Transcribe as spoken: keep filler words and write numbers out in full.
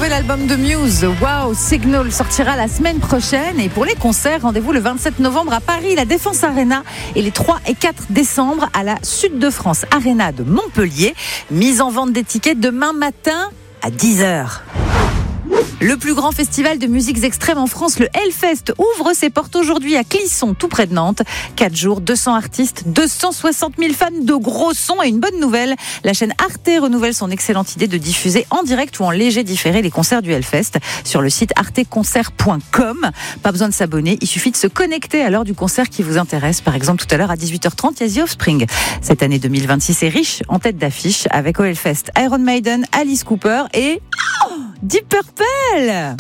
nouvel album de Muse, Wow Signal, sortira la semaine prochaine. Et pour les concerts, rendez-vous le vingt-sept novembre à Paris, la Défense Arena, et les trois et quatre décembre à la Sud de France Arena de Montpellier. Mise en vente des tickets demain matin à dix heures. Le plus grand festival de musiques extrêmes en France, le Hellfest, ouvre ses portes aujourd'hui à Clisson, tout près de Nantes. Quatre jours, deux cents artistes, deux cent soixante mille fans de gros sons. Et une bonne nouvelle, la chaîne Arte renouvelle son excellente idée de diffuser en direct ou en léger différé les concerts du Hellfest sur le site arte concert point com. Pas besoin de s'abonner, il suffit de se connecter à l'heure du concert qui vous intéresse. Par exemple, tout à l'heure à dix-huit heures trente, il y a The Offspring. Cette année deux mille vingt-six est riche en tête d'affiche avec au Hellfest Iron Maiden, Alice Cooper et oh, Deep Purple.